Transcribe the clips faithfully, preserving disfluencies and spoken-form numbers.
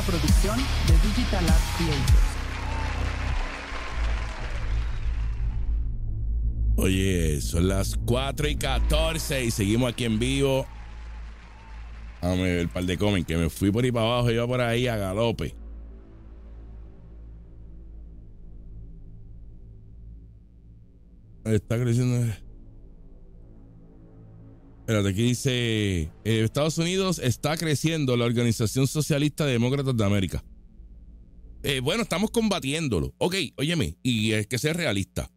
Producción de Digital Art Creators. Oye, son las cuatro y catorce y seguimos aquí en vivo. Dame ver el par de comen, que me fui por ahí para abajo, iba por ahí a galope. Está creciendo. Espérate, aquí dice: eh, Estados Unidos está creciendo la Organización Socialista de Demócratas de América. Eh, bueno, estamos combatiéndolo. Ok, óyeme, y es que ser realista.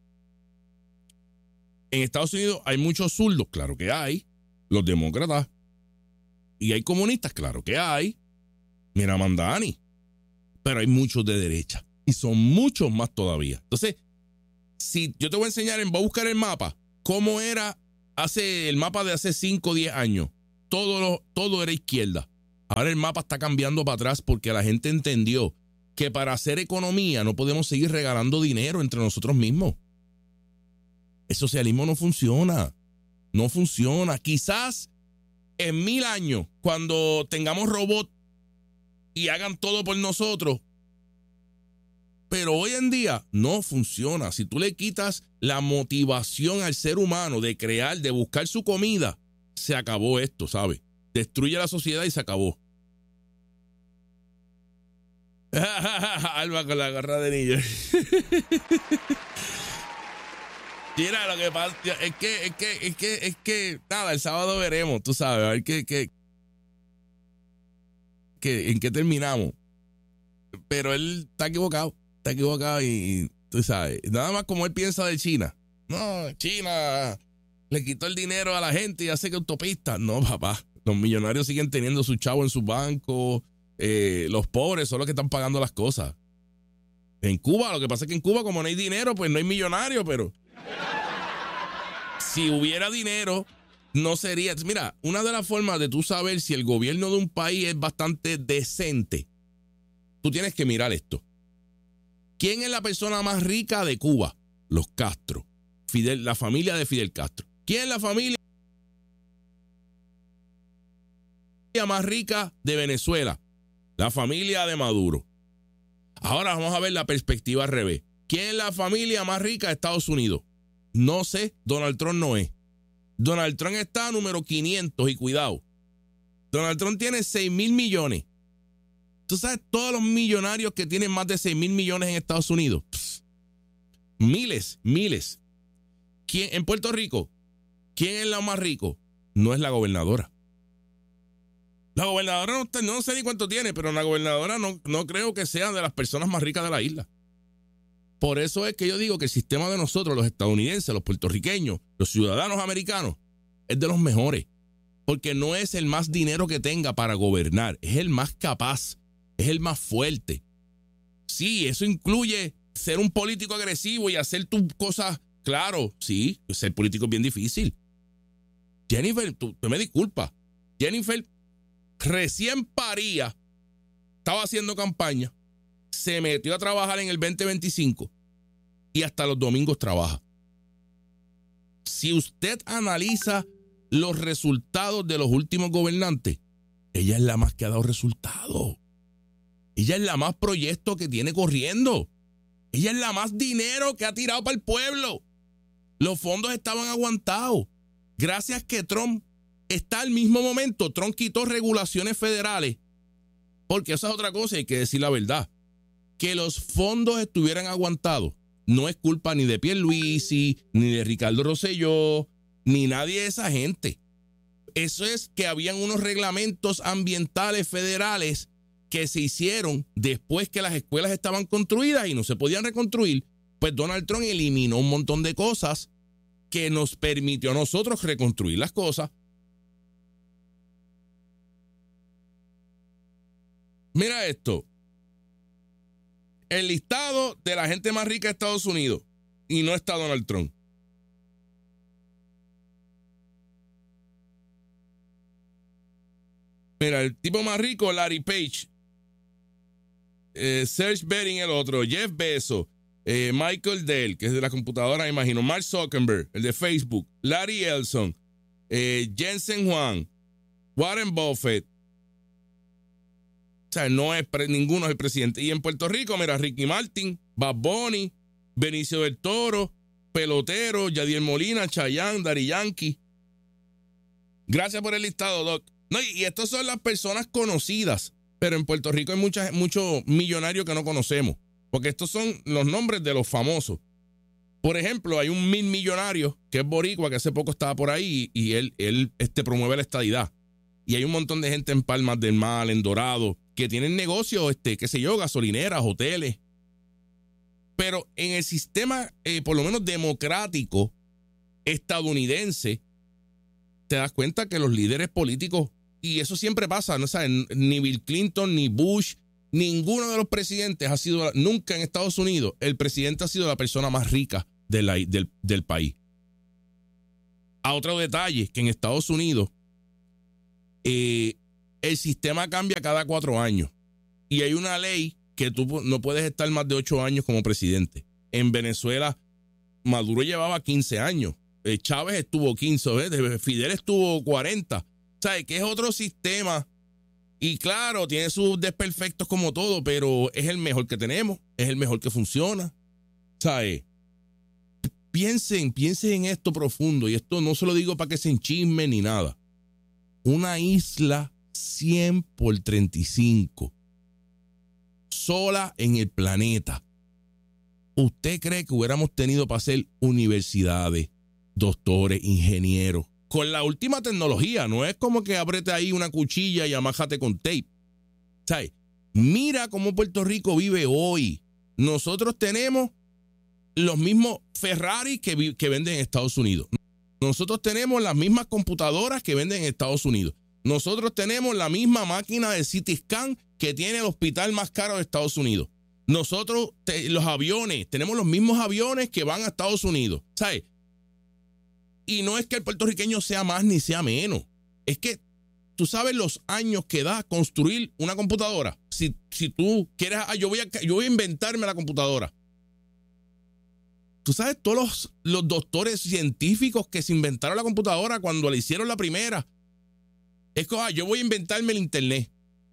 En Estados Unidos hay muchos zurdos, claro que hay. Los demócratas. Y hay comunistas, claro que hay. Mira, Mandani. Pero hay muchos de derecha. Y son muchos más todavía. Entonces, si yo te voy a enseñar, voy a buscar el mapa, cómo era hace el mapa de hace cinco o diez años. Todo, lo, todo era izquierda. Ahora el mapa está cambiando para atrás porque la gente entendió que para hacer economía no podemos seguir regalando dinero entre nosotros mismos. El socialismo no funciona. No funciona. Quizás en mil años, cuando tengamos robots y hagan todo por nosotros, pero hoy en día no funciona. Si tú le quitas la motivación al ser humano de crear, de buscar su comida, se acabó esto, ¿sabes? Destruye la sociedad y se acabó. Alba con la garra de niño. Mira, lo que pasa es que, es que, es que, es que, nada, el sábado veremos, tú sabes, a ver qué, qué, qué, en qué terminamos. Pero él está equivocado, está equivocado y, y tú sabes, nada más como él piensa de China. No, China le quitó el dinero a la gente y hace que autopistas. No, papá, los millonarios siguen teniendo su chavo en sus bancos, eh, los pobres son los que están pagando las cosas. En Cuba, lo que pasa es que en Cuba, como no hay dinero, pues no hay millonarios, pero si hubiera dinero, no sería. Mira, una de las formas de tú saber si el gobierno de un país es bastante decente, tú tienes que mirar esto. ¿Quién es la persona más rica de Cuba? Los Castro. Fidel, la familia de Fidel Castro. ¿Quién es la familia más rica de Venezuela? La familia de Maduro. Ahora vamos a ver la perspectiva al revés. ¿Quién es la familia más rica de Estados Unidos? No sé, Donald Trump no es. Donald Trump está número quinientos y cuidado. Donald Trump tiene seis mil millones. ¿Tú sabes todos los millonarios que tienen más de seis mil millones en Estados Unidos? Pss, miles, miles. ¿Quién, en Puerto Rico, quién es la más rico? No es la gobernadora. La gobernadora no, está, no sé ni cuánto tiene, pero la gobernadora no, no creo que sea de las personas más ricas de la isla. Por eso es que yo digo que el sistema de nosotros, los estadounidenses, los puertorriqueños, los ciudadanos americanos, es de los mejores. Porque no es el más dinero que tenga para gobernar, es el más capaz, es el más fuerte. Sí, eso incluye ser un político agresivo y hacer tus cosas, claro, sí, ser político es bien difícil. Jennifer, tú, tú me disculpas, Jennifer recién paría, estaba haciendo campaña, se metió a trabajar en el veinte veinticinco y hasta los domingos trabaja. Si usted analiza los resultados de los últimos gobernantes, ella es la más que ha dado resultados. Ella es la más proyecto que tiene corriendo. Ella es la más dinero que ha tirado para el pueblo. Los fondos estaban aguantados. Gracias que Trump está al mismo momento. Trump quitó regulaciones federales. Porque esa es otra cosa, hay que decir la verdad. Que los fondos estuvieran aguantados no es culpa ni de Pierluisi, ni de Ricardo Rosselló, ni nadie de esa gente. Eso es que habían unos reglamentos ambientales federales que se hicieron después que las escuelas estaban construidas y no se podían reconstruir. Pues Donald Trump eliminó un montón de cosas que nos permitió a nosotros reconstruir las cosas. Mira esto. El listado de la gente más rica de Estados Unidos y no está Donald Trump. Mira, el tipo más rico, Larry Page, eh, Serge Bering, el otro, Jeff Bezos, eh, Michael Dell, que es de la computadora, me imagino, Mark Zuckerberg, el de Facebook, Larry Ellison, eh, Jensen Huang, Warren Buffett. sea, no es pre, ninguno es el presidente. Y en Puerto Rico, mira, Ricky Martin, Bad Bunny, Benicio del Toro, pelotero, Yadier Molina, Chayanne, Daddy Yankee. Gracias por el listado, Doc. No, y, y estas son las personas conocidas, pero en Puerto Rico hay muchas, muchos millonarios que no conocemos, porque estos son los nombres de los famosos. Por ejemplo, hay un mil millonario que es boricua, que hace poco estaba por ahí, y, y él, él este, promueve la estadidad. Y hay un montón de gente en Palmas del Mar, en Dorado, que tienen negocios, este, qué sé yo, gasolineras, hoteles. Pero en el sistema, eh, por lo menos democrático, estadounidense, te das cuenta que los líderes políticos, y eso siempre pasa, ¿no? O sea, ni Bill Clinton, ni Bush, ninguno de los presidentes ha sido, nunca en Estados Unidos, el presidente ha sido la persona más rica de la, del, del país. A otro detalle, que en Estados Unidos, eh, el sistema cambia cada cuatro años. Y hay una ley que tú no puedes estar más de ocho años como presidente. En Venezuela, Maduro llevaba quince años. Eh, Chávez estuvo quince, ¿ves? Fidel estuvo cuarenta. ¿Sabes? Que es otro sistema. Y claro, tiene sus desperfectos como todo, pero es el mejor que tenemos. Es el mejor que funciona. ¿Sabes? Piensen, piensen en esto profundo. Y esto no se lo digo para que se enchismen ni nada. Una isla cien por treinta y cinco. Sola en el planeta. ¿Usted cree que hubiéramos tenido para hacer universidades, doctores, ingenieros, con la última tecnología? No es como que apriete ahí una cuchilla y amájate con tape. ¿Sabes? Mira cómo Puerto Rico vive hoy. Nosotros tenemos los mismos Ferrari que, vi- que venden en Estados Unidos. Nosotros tenemos las mismas computadoras que venden en Estados Unidos. Nosotros tenemos la misma máquina de C T scan que tiene el hospital más caro de Estados Unidos. Nosotros, te, los aviones, tenemos los mismos aviones que van a Estados Unidos. ¿Sabes? Y no es que el puertorriqueño sea más ni sea menos. Es que tú sabes los años que da construir una computadora. Si, si tú quieres, ah, yo, voy a, yo voy a inventarme la computadora. Tú sabes todos los, los doctores científicos que se inventaron la computadora cuando la hicieron la primera. Es que ah, yo voy a inventarme el internet.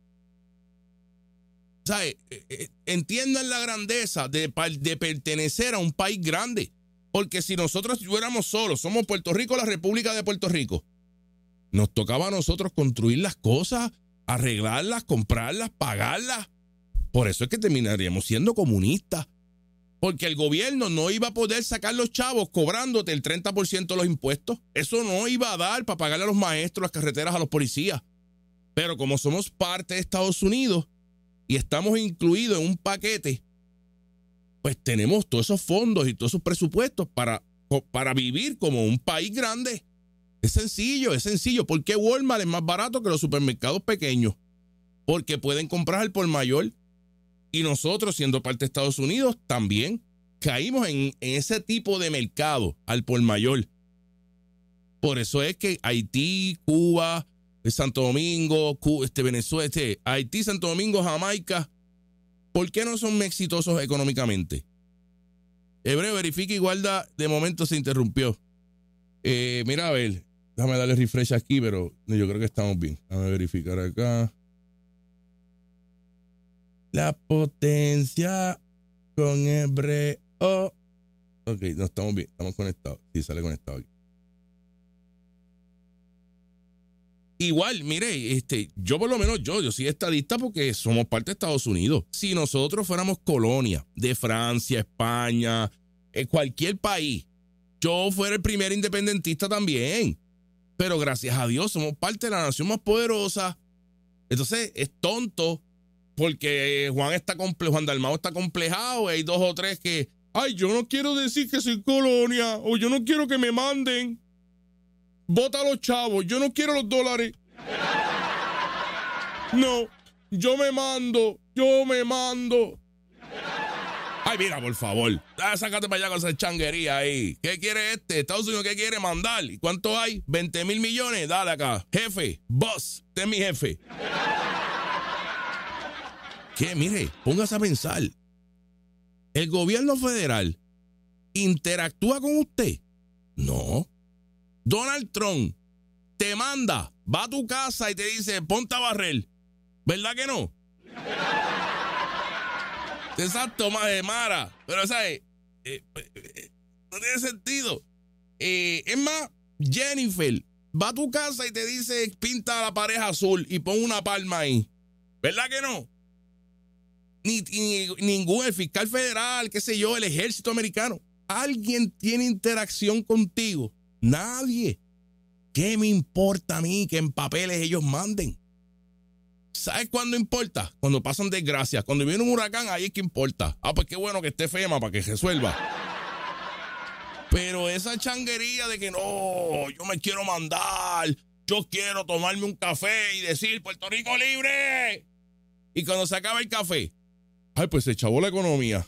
¿Sabes? Entiendan la grandeza de, de pertenecer a un país grande. Porque si nosotros fuéramos solos, somos Puerto Rico, la República de Puerto Rico, nos tocaba a nosotros construir las cosas, arreglarlas, comprarlas, pagarlas. Por eso es que terminaríamos siendo comunistas. Porque el gobierno no iba a poder sacar los chavos cobrándote el treinta por ciento de los impuestos. Eso no iba a dar para pagarle a los maestros, las carreteras, a los policías. Pero como somos parte de Estados Unidos y estamos incluidos en un paquete, pues tenemos todos esos fondos y todos esos presupuestos para, para vivir como un país grande. Es sencillo, es sencillo. ¿Por qué Walmart es más barato que los supermercados pequeños? Porque pueden comprar al por mayor. Y nosotros, siendo parte de Estados Unidos, también caímos en, en ese tipo de mercado al por mayor. Por eso es que Haití, Cuba, Santo Domingo, Cuba, este, Venezuela, este, Haití, Santo Domingo, Jamaica, ¿por qué no son exitosos económicamente? Hebreo, verifica y guarda. De momento se interrumpió. Eh, mira, a ver, déjame darle refresh aquí, pero yo creo que estamos bien. Déjame verificar acá. La potencia con hebreo. Ok, no estamos bien, estamos conectados. Sí, sale conectado aquí. Igual, mire, este, yo por lo menos yo, yo soy estadista porque somos parte de Estados Unidos. Si nosotros fuéramos colonia de Francia, España, eh, cualquier país, yo fuera el primer independentista también. Pero gracias a Dios somos parte de la nación más poderosa. Entonces es tonto porque Juan está comple Juan Dalmau está complejado. Hay dos o tres que, ay, yo no quiero decir que soy colonia o yo no quiero que me manden. Vota a los chavos, yo no quiero los dólares. No, yo me mando, yo me mando. Ay, mira, por favor, ah, sácate para allá con esa changuería ahí. ¿Qué quiere este? Estados Unidos, ¿qué quiere mandar? ¿Y cuánto hay? veinte mil millones. Dale acá, jefe, boss, este es mi jefe. ¿Qué? Mire, póngase a pensar. ¿El gobierno federal interactúa con usted? No. Donald Trump te manda, va a tu casa y te dice, ponte a barrer. ¿Verdad que no? Exacto, Mara. Pero, ¿sabes? Eh, eh, no tiene sentido. Eh, es más, Jennifer va a tu casa y te dice pinta la pareja azul y pon una palma ahí. ¿Verdad que no? Ni, ni ningún, el fiscal federal, qué sé yo, el ejército americano. ¿Alguien tiene interacción contigo? Nadie. ¿Qué me importa a mí que en papeles ellos manden? ¿Sabes cuándo importa? Cuando pasan desgracias. Cuando viene un huracán, ahí es que importa. Ah, pues qué bueno que esté FEMA para que resuelva. Pero esa changuería de que no, yo me quiero mandar, yo quiero tomarme un café y decir Puerto Rico libre. Y cuando se acaba el café, ay, pues se chavó la economía.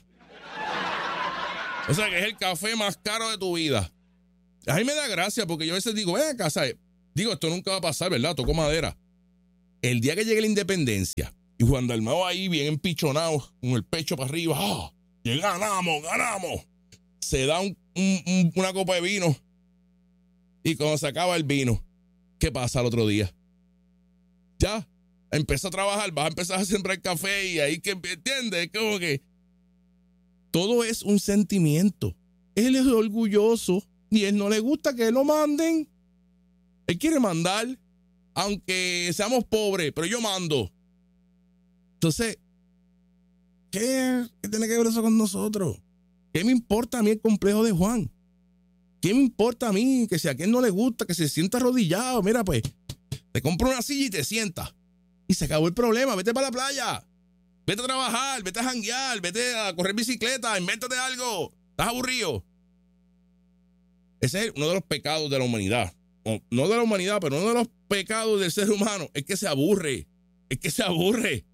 O sea que es el café más caro de tu vida. A mí me da gracia porque yo a veces digo, ven acá, ¿sabes? Digo, esto nunca va a pasar, ¿verdad? Tocó madera. El día que llegue la independencia y Juan Dalmao ahí bien empichonado, con el pecho para arriba, ¡ah! Y ganamos, ganamos. Se da un, un, un, una copa de vino y cuando se acaba el vino, ¿qué pasa el otro día? Ya, empieza a trabajar, vas a empezar a sembrar café y ahí que, ¿entiendes? Es como que todo es un sentimiento. Él es orgulloso y él no le gusta que lo manden. Él quiere mandar, aunque seamos pobres, pero yo mando. Entonces, ¿qué, qué tiene que ver eso con nosotros? ¿Qué me importa a mí el complejo de Juan? ¿Qué me importa a mí que si a quien no le gusta, que se sienta arrodillado? Mira, pues, te compro una silla y te sientas. Y se acabó el problema. Vete para la playa. Vete a trabajar, vete a janguear, vete a correr bicicleta, invéntate algo. ¿Estás aburrido? Ese es uno de los pecados de la humanidad. O, no de la humanidad, pero uno de los pecados del ser humano es que se aburre. Es que se aburre.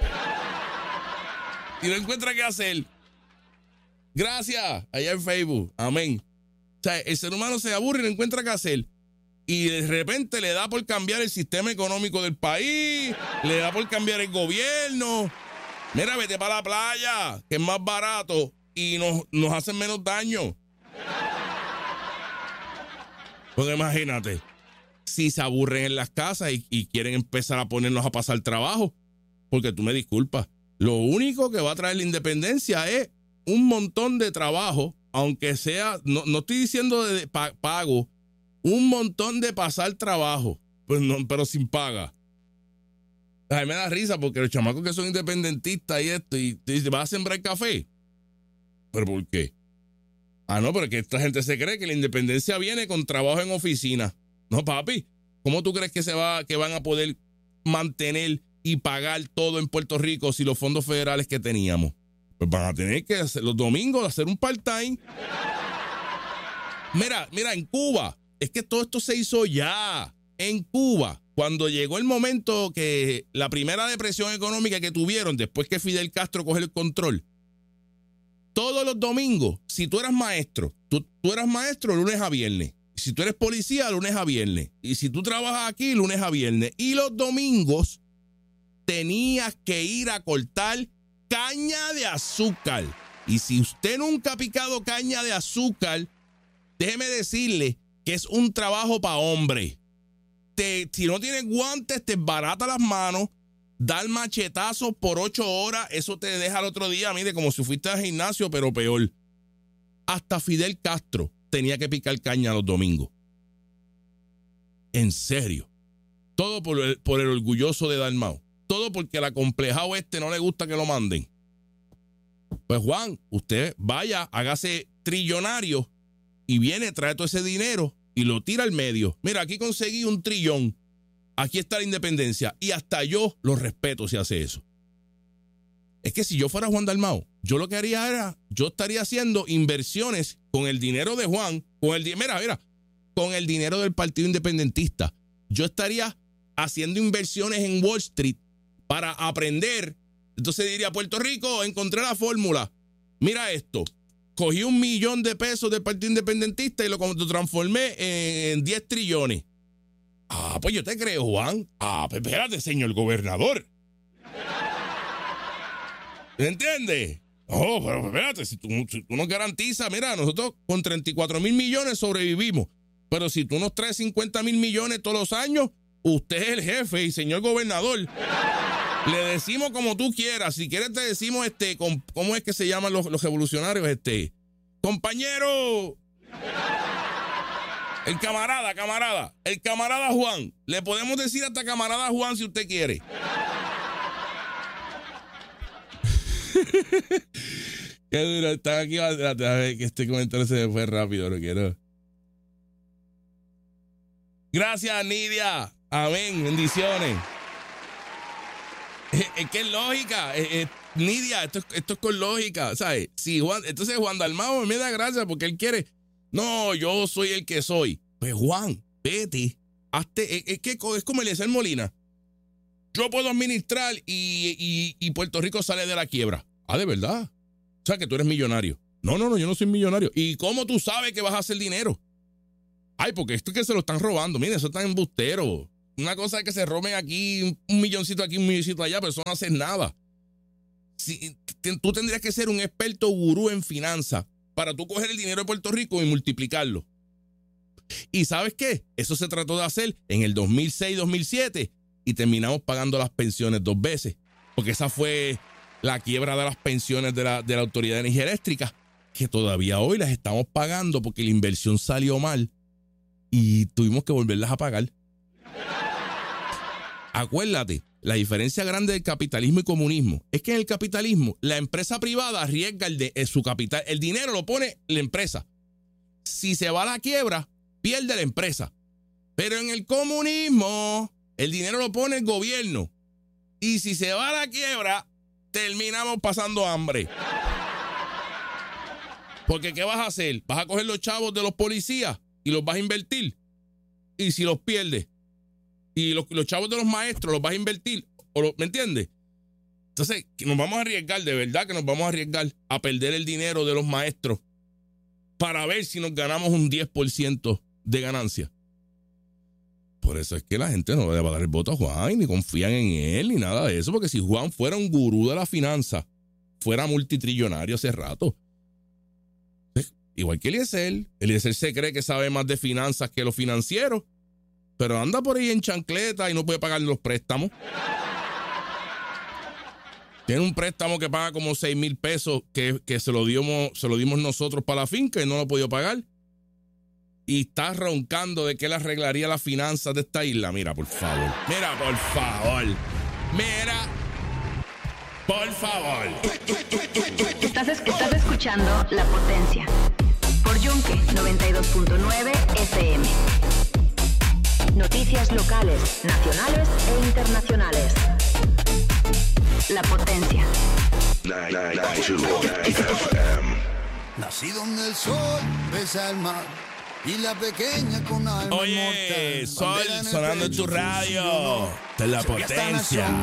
Y no encuentra qué hacer. Gracias, allá en Facebook. Amén. O sea, el ser humano se aburre y no encuentra qué hacer. Y de repente le da por cambiar el sistema económico del país, le da por cambiar el gobierno. Mira, vete para la playa, que es más barato y nos, nos hacen menos daño. Porque imagínate, si se aburren en las casas y, y quieren empezar a ponernos a pasar trabajo, porque tú me disculpas, lo único que va a traer la independencia es un montón de trabajo, aunque sea, no, no estoy diciendo de pago, un montón de pasar trabajo, pues no, pero sin paga. A mí me da risa porque los chamacos que son independentistas y esto, y te dicen, ¿vas a sembrar café? ¿Pero por qué? Ah, no, pero que esta gente se cree que la independencia viene con trabajo en oficina. No, papi, ¿cómo tú crees que se va, que van a poder mantener y pagar todo en Puerto Rico si los fondos federales que teníamos? Pues van a tener que hacer, los domingos hacer un part-time. Mira, mira, en Cuba, es que todo esto se hizo ya. En Cuba, cuando llegó el momento que la primera depresión económica que tuvieron después que Fidel Castro cogió el control, todos los domingos, si tú eras maestro, tú, tú eras maestro lunes a viernes. Si tú eres policía, lunes a viernes. Y si tú trabajas aquí, lunes a viernes. Y los domingos tenías que ir a cortar caña de azúcar. Y si usted nunca ha picado caña de azúcar, déjeme decirle que es un trabajo para hombre. Te, si no tienes guantes, te embarata las manos, dar machetazos por ocho horas, eso te deja el otro día, mire, como si fuiste al gimnasio, pero peor. Hasta Fidel Castro tenía que picar caña los domingos. En serio. Todo por el, por el orgulloso de Dalmau. Todo porque al acomplejado este no le gusta que lo manden. Pues Juan, usted vaya, hágase trillonario y viene, trae todo ese dinero y lo tira al medio. Mira, aquí conseguí un trillón. Aquí está la independencia. Y hasta yo lo respeto si hace eso. Es que si yo fuera Juan Dalmau, yo lo que haría era, yo estaría haciendo inversiones con el dinero de Juan, con el mira, mira, con el dinero del Partido Independentista. Yo estaría haciendo inversiones en Wall Street para aprender. Entonces diría, Puerto Rico, encontré la fórmula. Mira esto. Cogí un millón de pesos del Partido Independentista y lo, lo transformé en diez trillones. Ah, pues yo te creo, Juan. Ah, pues espérate, señor gobernador. ¿Entiendes? Oh, pero espérate, si tú, si tú nos garantizas, mira, nosotros con treinta y cuatro mil millones sobrevivimos. Pero si tú nos traes cincuenta mil millones todos los años, usted es el jefe y señor gobernador. Le decimos como tú quieras. Si quieres te decimos, este, con, ¿cómo es que se llaman los, los revolucionarios? Este, compañero. El camarada, camarada. El camarada Juan. Le podemos decir hasta camarada Juan si usted quiere. Qué duro. Están aquí. A ver, que este comentario se me fue rápido. No quiero. Gracias, Nidia. Amén. Bendiciones. Es, es que es lógica. Es, es, Nidia, esto, esto es con lógica. ¿Sabes? Si Juan, entonces Juan Dalmau me da gracia porque él quiere. No, yo soy el que soy. Pues Juan, vete. Hazte, es, es que es como Eliezer Molina. Yo puedo administrar y, y, y Puerto Rico sale de la quiebra. Ah, ¿de verdad? O sea, que tú eres millonario. No, no, no, yo no soy millonario. ¿Y cómo tú sabes que vas a hacer dinero? Ay, porque esto es que se lo están robando. Miren, eso está embustero. Una cosa es que se roben aquí un, un milloncito aquí, un milloncito allá, pero eso no hace nada. Si, te, tú tendrías que ser un experto gurú en finanzas para tú coger el dinero de Puerto Rico y multiplicarlo. ¿Y sabes qué? Eso se trató de hacer en el dos mil seis, dos mil siete y terminamos pagando las pensiones dos veces. Porque esa fue la quiebra de las pensiones de la, de la Autoridad de Energía Eléctrica, que todavía hoy las estamos pagando porque la inversión salió mal y tuvimos que volverlas a pagar. Acuérdate, la diferencia grande del capitalismo y comunismo es que en el capitalismo la empresa privada arriesga el de, el, su capital. El dinero lo pone la empresa. Si se va a la quiebra, pierde la empresa. Pero en el comunismo, el dinero lo pone el gobierno. Y si se va a la quiebra, terminamos pasando hambre. Porque ¿qué vas a hacer? ¿Vas a coger los chavos de los policías y los vas a invertir? Y si los pierdes, y los, los chavos de los maestros los vas a invertir, o lo, ¿me entiendes? Entonces, nos vamos a arriesgar, de verdad que nos vamos a arriesgar a perder el dinero de los maestros para ver si nos ganamos un diez por ciento de ganancia. Por eso es que la gente no le va a dar el voto a Juan, ni confían en él, ni nada de eso, porque si Juan fuera un gurú de la finanza, fuera multitrillonario hace rato. Igual que Eliezer. Eliezer se cree que sabe más de finanzas que los financieros, pero anda por ahí en chancleta y no puede pagar los préstamos. Tiene un préstamo que paga como seis mil pesos que, que se, lo dimos, se lo dimos nosotros para la finca y no lo ha podido pagar. Y está roncando de que él arreglaría las finanzas de esta isla. Mira, por favor. Mira, por favor. Mira, por favor. Estás, estás escuchando La Potencia por Yunque noventa y dos punto nueve F M. Noticias locales, nacionales e internacionales. La Potencia. Nací donde el sol besa el mar y la pequeña con alma Oye, mortal. Sol sonando en tu radio. Esta es La Potencia.